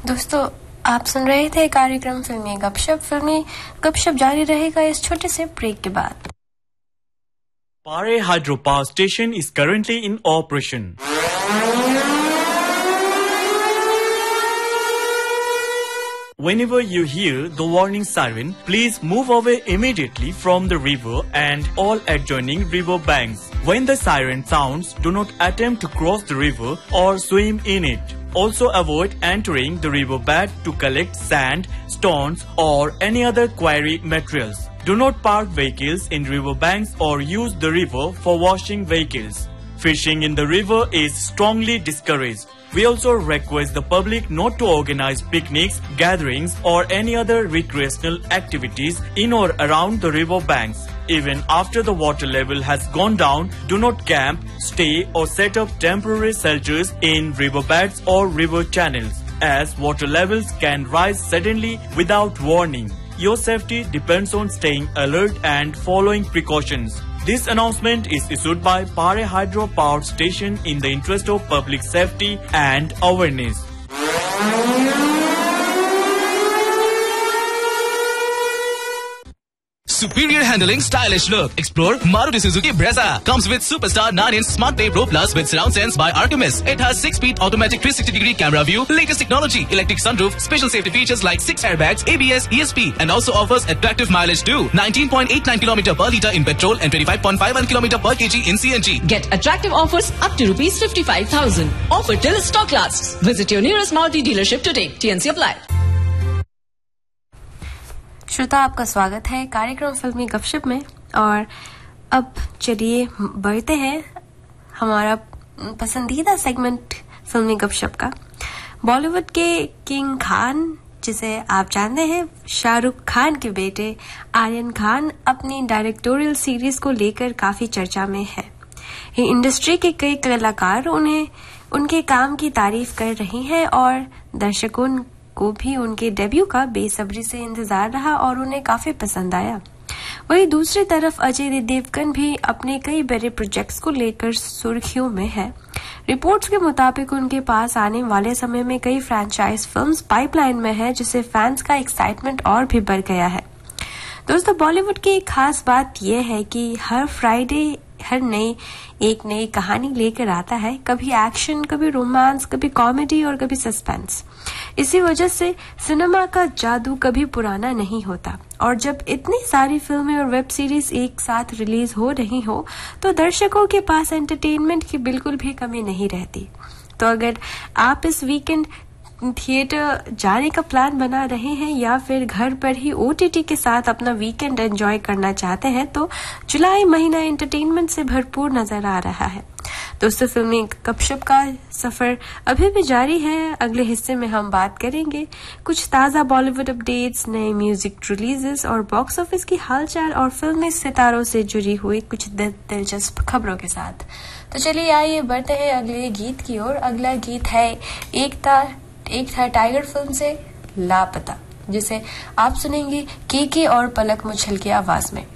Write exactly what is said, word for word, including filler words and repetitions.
दोस्तों, आप सुन रहे थे कार्यक्रम फिल्मी गपशप। फिल्मी गपशप जारी रहेगा इस छोटे से ब्रेक के बाद। Pare Hydropower Station is currently in operation. Whenever you hear the warning siren, please move away immediately from the river and all adjoining river banks. When the siren sounds, do not attempt to cross the river or swim in it. Also avoid entering the riverbed to collect sand, stones or any other quarry materials. Do not park vehicles in riverbanks or use the river for washing vehicles. Fishing in the river is strongly discouraged. We also request the public not to organize picnics, gatherings or any other recreational activities in or around the river banks. Even after the water level has gone down, do not camp, stay or set up temporary shelters in riverbeds or river channels, as water levels can rise suddenly without warning. Your safety depends on staying alert and following precautions. This announcement is issued by Pare Hydro Power Station in the interest of public safety and awareness. Superior handling, stylish look. Explore Maruti Suzuki Brezza. Comes with Superstar nine inch Smart Pay Pro Plus with surround sense by Artemis. It has six speed automatic three sixty degree camera view, latest technology, electric sunroof, special safety features like six airbags, A B S, E S P, and also offers attractive mileage too. nineteen point eight nine kilometers per litre in petrol and twenty-five point five one kilometers per kg in C N G. Get attractive offers up to rupees fifty-five thousand. Offer till stock lasts. Visit your nearest Maruti dealership today. T N C apply. श्रोता, आपका स्वागत है कार्यक्रम फिल्मी गपशप में। और अब चलिए बढ़ते हैं हमारा पसंदीदा सेगमेंट फिल्मी गपशप का। बॉलीवुड के किंग खान, जिसे आप जानते हैं, शाहरुख खान के बेटे आर्यन खान अपनी डायरेक्टोरियल सीरीज को लेकर काफी चर्चा में है। इंडस्ट्री के कई कलाकार उन्हें उनके काम की तारीफ कर रही हैं और दर्शकों को भी उनके डेब्यू का बेसब्री से इंतजार रहा और उन्हें काफी पसंद आया। वहीं दूसरी तरफ अजय देवगन भी अपने कई बड़े प्रोजेक्ट्स को लेकर सुर्खियों में है। रिपोर्ट्स के मुताबिक उनके पास आने वाले समय में कई फ्रेंचाइज फिल्म्स पाइपलाइन में है, जिससे फैंस का एक्साइटमेंट और भी बढ़ गया है। दोस्तों, बॉलीवुड की एक खास बात यह है कि हर फ्राइडे हर नई एक नई कहानी लेकर आता है। कभी एक्शन, कभी रोमांस, कभी कॉमेडी और कभी सस्पेंस। इसी वजह से सिनेमा का जादू कभी पुराना नहीं होता। और जब इतनी सारी फिल्में और वेब सीरीज एक साथ रिलीज हो रही हो तो दर्शकों के पास एंटरटेनमेंट की बिल्कुल भी कमी नहीं रहती। तो अगर आप इस वीकेंड थिएटर जाने का प्लान बना रहे हैं या फिर घर पर ही ओटीटी के साथ अपना वीकेंड एंजॉय करना चाहते हैं तो जुलाई महीना एंटरटेनमेंट से भरपूर नजर आ रहा है। दोस्तों, फिल्मी गपशप का सफर अभी भी जारी है। अगले हिस्से में हम बात करेंगे कुछ ताजा बॉलीवुड अपडेट्स, नए म्यूजिक रिलीजेस और बॉक्स ऑफिस की हालचाल और फिल्मी सितारों से जुड़ी हुई कुछ दिलचस्प खबरों के साथ। तो चलिए आइए बढ़ते हैं अगले गीत की ओर। अगला गीत है एक था एक था टाइगर फिल्म से लापता, जिसे आप सुनेंगे केके और पलक मुच्छल की आवाज में।